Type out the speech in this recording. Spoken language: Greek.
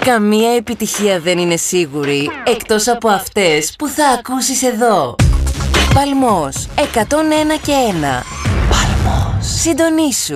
Καμία επιτυχία δεν είναι σίγουρη, εκτός από αυτές που θα ακούσεις εδώ. Παλμός, 101 και 1. Παλμός. Συντονίσου.